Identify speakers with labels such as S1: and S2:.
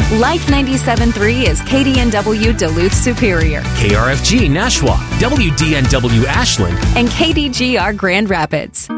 S1: Like 97.3 is KDNW Duluth Superior.
S2: KRFG Nashua, WDNW Ashland,
S1: and KDGR Grand Rapids.